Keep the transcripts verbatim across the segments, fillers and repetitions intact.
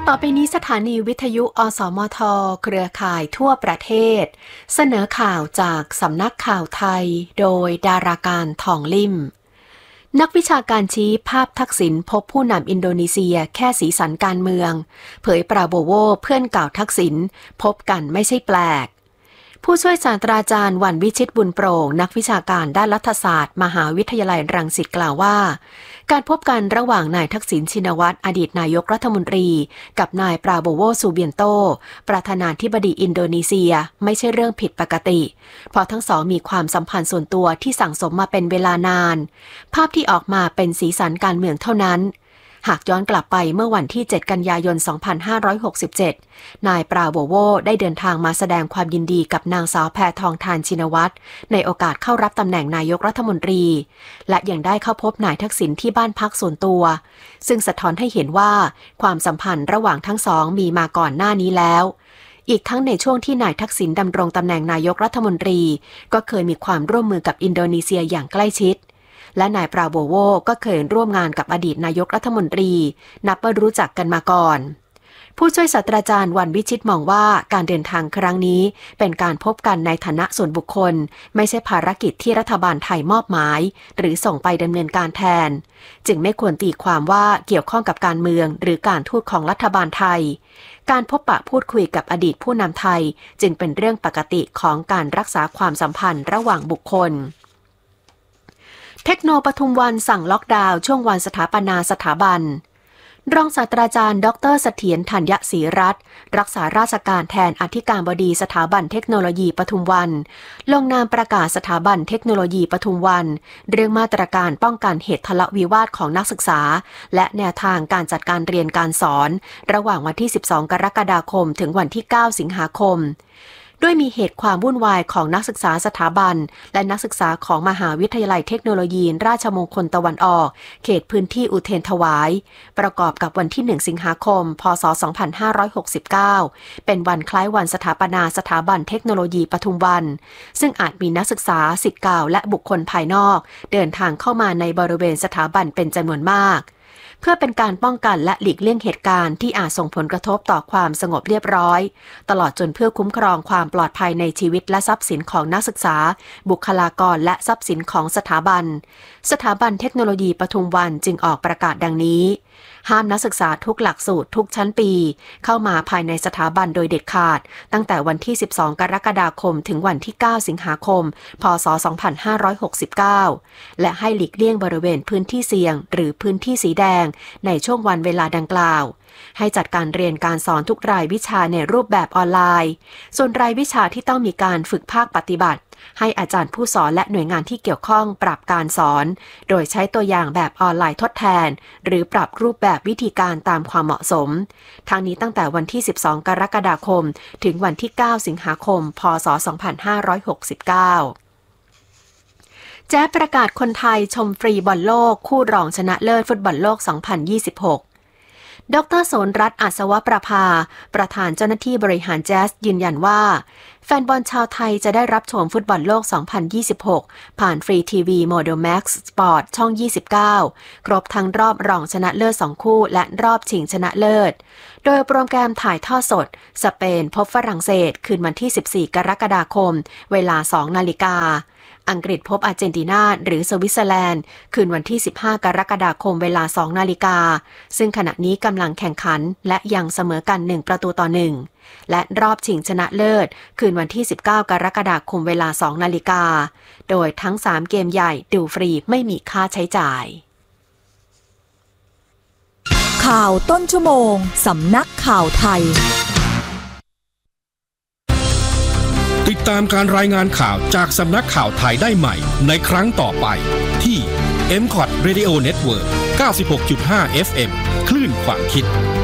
ต่อไปนี้สถานีวิทยุอสมทเครือข่ายทั่วประเทศเสนอข่าวจากสำนักข่าวไทยโดยดาราการทองลิ่มนักวิชาการชี้ภาพทักษิณพบผู้นำอินโดนีเซียแค่สีสันการเมืองเผยปราโบโวเพื่อนเก่าทักษิณพบกันไม่ใช่แปลกผู้ช่วยศาสตราจารย์วันวิชิตบุญโปร่งนักวิชาการด้านรัฐศาสตร์มหาวิทยาลัยรังสิตกล่าวว่าการพบกันระหว่างนายทักษิณชินวัตรอดีตนายกรัฐมนตรีกับนายปราโบโวซูเบียนโตประธานาธิบดีอินโดนีเซียไม่ใช่เรื่องผิดปกติเพราะทั้งสองมีความสัมพันธ์ส่วนตัวที่สั่งสมมาเป็นเวลานานภาพที่ออกมาเป็นสีสันการเมืองเท่านั้นหากย้อนกลับไปเมื่อวันที่เจ็ดกันยายนสองพันห้าร้อยหกสิบเจ็ดนายปราโบโวได้เดินทางมาแสดงความยินดีกับนางสาวแพทองธารชินวัตรในโอกาสเข้ารับตำแหน่งนายกรัฐมนตรีและยังได้เข้าพบนายทักษิณที่บ้านพักส่วนตัวซึ่งสะท้อนให้เห็นว่าความสัมพันธ์ระหว่างทั้งสองมีมาก่อนหน้านี้แล้วอีกทั้งในช่วงที่นายทักษิณดำรงตำแหน่งนายกรัฐมนตรีก็เคยมีความร่วมมือกับอินโดนีเซียอย่างใกล้ชิดและนายปราโบโวก็เคยร่วมงานกับอดีตนายกรัฐมนตรีนับว่ารู้จักกันมาก่อนผู้ช่วยศาสตราจารย์วันวิชิตมองว่าการเดินทางครั้งนี้เป็นการพบกันในฐานะส่วนบุคคลไม่ใช่ภารกิจที่รัฐบาลไทยมอบหมายหรือส่งไปดำเนินการแทนจึงไม่ควรตีความว่าเกี่ยวข้องกับการเมืองหรือการทูตของรัฐบาลไทยการพบปะพูดคุยกับอดีตผู้นำไทยจึงเป็นเรื่องปกติของการรักษาความสัมพันธ์ระหว่างบุคคลเทคโนปทุมวันสั่งล็อกดาวน์ช่วงวันสถาปนาสถาบันรองศาสตราจารย์ดร.เสถียรธัญศรีรัตน์รักษาราชการแทนอธิการบดีสถาบันเทคโนโลยีปทุมวันลงนามประกาศสถาบันเทคโนโลยีปทุมวันเรื่องมาตรการป้องกันเหตุทะเลาะวิวาทของนักศึกษาและแนวทางการจัดการเรียนการสอนระหว่างวันที่สิบสองกรกฎาคมถึงวันที่เก้าสิงหาคมด้วยมีเหตุความวุ่นวายของนักศึกษาสถาบันและนักศึกษาของมหาวิทยาลัยเทคโนโลยีราชมงคลตะวันออกเขตพื้นที่อุเทรถวายประกอบกับวันที่หนึ่งสิงหาคมพ.ศ. สองพันห้าร้อยหกสิบเก้าเป็นวันคล้ายวันสถาปนาสถาบันเทคโนโลยีปทุมวันซึ่งอาจมีนักศึกษาศิษย์เก่าและบุคคลภายนอกเดินทางเข้ามาในบริเวณสถาบันเป็นจำนวนมากเพื่อเป็นการป้องกันและหลีกเลี่ยงเหตุการณ์ที่อาจส่งผลกระทบต่อความสงบเรียบร้อยตลอดจนเพื่อคุ้มครองความปลอดภัยในชีวิตและทรัพย์สินของนักศึกษาบุคลากรและทรัพย์สินของสถาบันสถาบันเทคโนโลยีปทุมวันจึงออกประกาศดังนี้ห้ามนักศึกษาทุกหลักสูตรทุกชั้นปีเข้ามาภายในสถาบันโดยเด็ดขาดตั้งแต่วันที่สิบสองกรกฎาคมถึงวันที่เก้าสิงหาคมพ.ศ. สองพันห้าร้อยหกสิบเก้าและให้หลีกเลี่ยงบริเวณพื้นที่เสี่ยงหรือพื้นที่สีแดงในช่วงวันเวลาดังกล่าวให้จัดการเรียนการสอนทุกรายวิชาในรูปแบบออนไลน์ส่วนรายวิชาที่ต้องมีการฝึกภาคปฏิบัติให้อาจารย์ผู้สอนและหน่วยงานที่เกี่ยวข้องปรับการสอนโดยใช้ตัวอย่างแบบออนไลน์ทดแทนหรือปรับรูปแบบวิธีการตามความเหมาะสมทั้งนี้ตั้งแต่วันที่สิบสองกรกฎาคมถึงวันที่เก้าสิงหาคมพ.ศ. สองพันห้าร้อยหกสิบเก้าแจ๊สประกาศคนไทยชมฟรีบอลโลกคู่รองชนะเลิศฟุตบอลโลกสองพันยี่สิบหกดร.โสนรัตน์อัศวประภาประธานเจ้าหน้าที่บริหารแจ๊สยืนยันว่าแฟนบอลชาวไทยจะได้รับชมฟุตบอลโลกสองพันยี่สิบหกผ่านฟรีทีวีโมเดลแม็กซ์สปอร์ตช่องยี่สิบเก้าครบทั้งรอบรองชนะเลิศสองคู่และรอบชิงชนะเลิศโดยโปรแกรมถ่ายทอดสดสเปนพบฝรั่งเศสคืนวันที่สิบสี่กรกฎาคมเวลาสองนาฬิกาอังกฤษพบอาร์เจนตินาหรือสวิตเซอร์แลนด์คืนวันที่สิบห้ากรกฎาคมเวลาสองนาฬิกาซึ่งขณะนี้กำลังแข่งขันและยังเสมอกันหนึ่งประตูต่อหนึ่งและรอบชิงชนะเลิศคืนวันที่สิบเก้ากรกฎาคมเวลาสองนาฬิกาโดยทั้งสามเกมใหญ่ดูฟรีไม่มีค่าใช้จ่ายข่าวต้นชั่วโมงสำนักข่าวไทยติดตามการรายงานข่าวจากสำนักข่าวไทยได้ใหม่ในครั้งต่อไปที่ เอ็ม คอท Radio Network เก้าสิบหกจุดห้า เอฟ เอ็ม คลื่นความคิด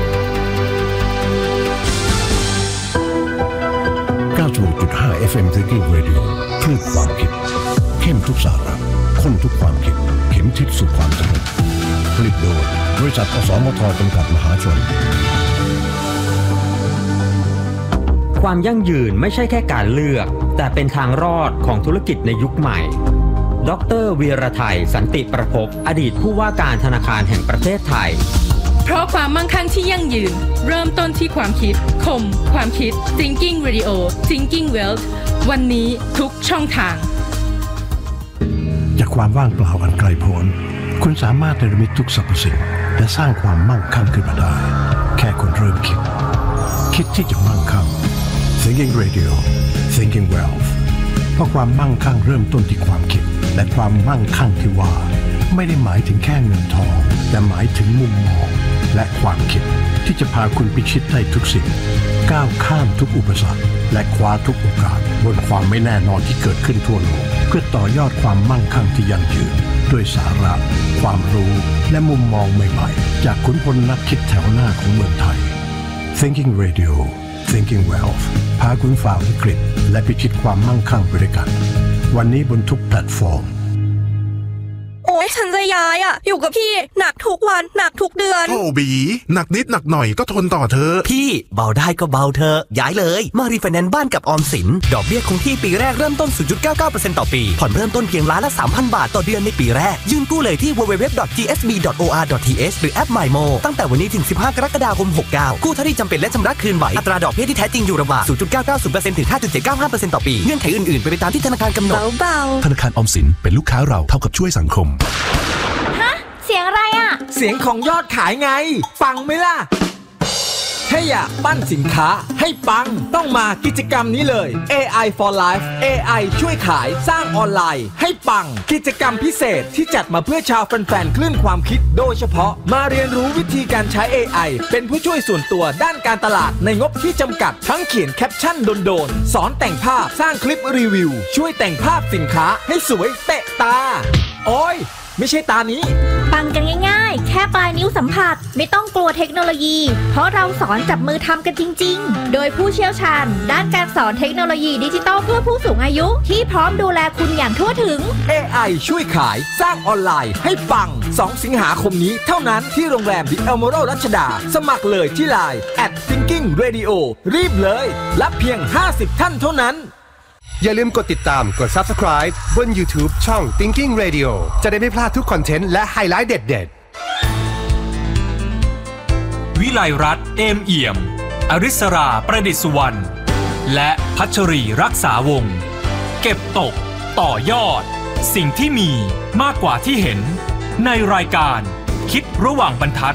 เก้าสิบหกจุดห้า เอฟ เอ็ม Thinking Radio คลื่นความคิดเข้มทุกสาระข้นทุกความคิดเข็มทิศสู่ความสำเร็จผลิตโดยบริษัทอสมทจำกัดมหาชนความยั่งยืนไม่ใช่แค่การเลือกแต่เป็นทางรอดของธุรกิจในยุคใหม่ดร.วีรไทยสันติประภพอดีตผู้ว่าการธนาคารแห่งประเทศไทยเพราะความมั่งคั่งที่ยั่งยืนเริ่มต้นที่ความคิดคมความคิด Thinking Radio Thinking Wealth วันนี้ทุกช่องทางจากความว่างเปล่าอันไกลโพ้นคุณสามารถเนรมิตทุกสรรพสิ่งและสร้างความมั่งคั่งขึ้นมาได้แค่คุณเริ่มคิดคิดที่จะมั่งคั่ง Thinking Radio Thinking Wealth เพราะความมั่งคั่งเริ่มต้นที่ความคิดและความมั่งคั่งที่ว่าไม่ได้หมายถึงแค่เงินทองแต่หมายถึงมุมมองและความคิดที่จะพาคุณพิชิตได้ทุกสิ่งก้าวข้ามทุกอุปสรรคและคว้าทุกโอกาสบนความไม่แน่นอนที่เกิดขึ้นทั่วโลกเพื่อต่อยอดความมั่งคั่งที่ยั่งยืนด้วยสาระความรู้และมุมมองใหม่ๆจากขุนพลนักคิดแถวหน้าของเมืองไทย Thinking Radio Thinking Wealth พาคุณฝ่าวิกฤตและพิชิตความมั่งคั่งไปด้วยกันวันนี้บนทุกแพลตฟอร์มโอ๊ยฉันจะย้ายอ่ะอยู่กับพี่หนักทุกวันหนักทุกเดือนโอ้บีหนักนิดหนักหน่อยก็ทนต่อเธอพี่เบาได้ก็เบาเธอย้ายเลยมารีไฟแนนซ์บ้านกับออมสินดอกเบี้ยคงที่ปีแรกเริ่มต้น ศูนย์จุดเก้าเก้าเปอร์เซ็นต์ ต่อปีผ่อนเริ่มต้นเพียงล้านละ สามพัน บาทต่อเดือนในปีแรกยื่นกู้เลยที่ ดับเบิลยู ดับเบิลยู ดับเบิลยู ดอท ที เอส บี ดอท โอ อาร์ ดอท ที เอช หรือแอป MyMo ตั้งแต่วันนี้ถึงสิบห้ากรกฎาคมหกเก้ากู้เท่าที่จำเป็นและชำระคืนไหวอัตราดอกเบี้ยที่แท้จริงอยู่ระหว่าง ศูนย์จุดเก้าเก้าศูนย์เปอร์เซ็นต์ ถึง ห้าจุดเจ็ดเก้าห้าเปอร์เซ็นต์ ต่อปีเงื่อนไขอื่นๆเป็นไปตามที่ธนาคารกำหนดเบาๆธนาคารออมสินเป็นลูกค้าเราเท่ากับช่วยสังคมเสียงอะไรอ่ะเสียงของยอดขายไงฟังไหมล่ะถ้าอยากปั้นสินค้าให้ปังต้องมากิจกรรมนี้เลย เอ ไอ for Life เอ ไอ ช่วยขายสร้างออนไลน์ให้ปังกิจกรรมพิเศษที่จัดมาเพื่อชาวแฟนๆคลื่นความคิดโดยเฉพาะมาเรียนรู้วิธีการใช้ เอ ไอ เป็นผู้ช่วยส่วนตัวด้านการตลาดในงบที่จำกัดทั้งเขียนแคปชั่นโดนๆสอนแต่งภาพสร้างคลิปรีวิวช่วยแต่งภาพสินค้าให้สวยเตะตาโอ้ยไม่ใช่ตานี้ปังกันง่ายๆแค่ปลายนิ้วสัมผัสไม่ต้องกลัวเทคโนโลยีเพราะเราสอนจับมือทำกันจริงๆโดยผู้เชี่ยวชาญด้านการสอนเทคโนโลยีดิจิทัลเพื่อผู้สูงอายุที่พร้อมดูแลคุณอย่างทั่วถึงเอ ไอ ช่วยขายสร้างออนไลน์ให้ปังสองสิงหาคมนี้เท่านั้นที่โรงแรม The Emerald รัชดาสมัครเลยที่ ไลน์ แอท Thinking Radio รีบเลยรับเพียงห้าสิบท่านเท่านั้นอย่าลืมกดติดตามกด Subscribe บน YouTube ช่อง Thinking Radio จะได้ไม่พลาดทุกคอนเทนต์และไฮไลท์เด็ดๆวิไลรัตน์เอมเอี่ยมอริศราประดิษฐ์สุวรรณและพัชรีรักษาวงศ์เก็บตกต่อยอดสิ่งที่มีมากกว่าที่เห็นในรายการคิดระหว่างบรรทัด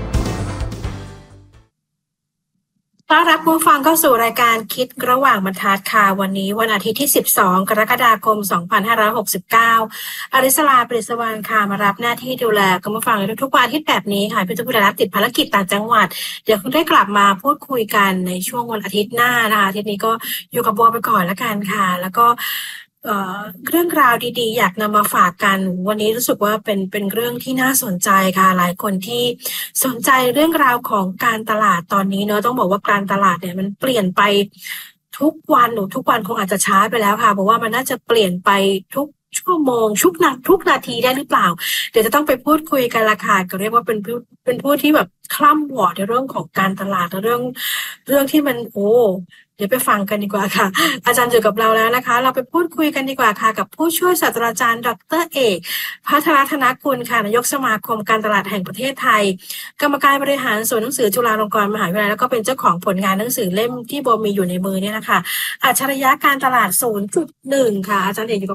ต้อนรับผู้ฟังเข้าสู่รายการคิดระหว่างบรรทัดค่ะวันนี้วันอาทิตย์ที่สิบสองกรกฎาคมสองพันห้าร้อยหกสิบเก้าอริศราปริศวรรณค่ะมารับหน้าที่ดูแลคุณผู้ฟังในทุกๆวันอาทิตย์แบบนี้ค่ะพี่ตุ๊กตาติดภารกิจต่างจังหวัดเดี๋ยวคุณได้กลับมาพูดคุยกันในช่วงวันอาทิตย์หน้านะคะอาทิตย์นี้ก็อยู่กับบัวไปก่อนแล้วกันค่ะแล้วก็เอ่อเรื่องราวดีๆอยากนำมาฝากกันวันนี้รู้สึกว่าเป็นเป็นเรื่องที่น่าสนใจค่ะหลายคนที่สนใจเรื่องราวของการตลาดตอนนี้เนอะต้องบอกว่าการตลาดเนี่ยมันเปลี่ยนไปทุกวันหรือทุกวันคงอาจจะช้าไปแล้วค่ะเพราะว่ามันน่าจะเปลี่ยนไปทุกชั่วโมงทุกนาทุกนาทีได้หรือเปล่าเดี๋ยวจะต้องไปพูดคุยกันละค่ะก็เรียกว่าเป็นผู้เป็นผู้ที่แบบคล่ำวอร์ดในเรื่องของการตลาดเรื่องเรื่องที่มันโอ้เดี๋ยวไปฟังกันดีกว่าค่ะอาจารย์อยู่กับเราแล้วนะคะเราไปพูดคุยกันดีกว่าค่ะกับผู้ช่วยศาสตราจารย์ดรเอกภัทรธนกุลค่ะนายกสมาคมการตลาดแห่งประเทศไทยกรรมการบริหารศูนย์หนังสือจุฬาลงกรณ์มหาวิทยาลัยแล้วก็เป็นเจ้าของผลงานหนังสือเล่มที่โบมีอยู่ในมือเนี่ยนะคะอัจฉริยะการตลาด ศูนย์จุดหนึ่ง ค่ะอาจารย์เอกอยู่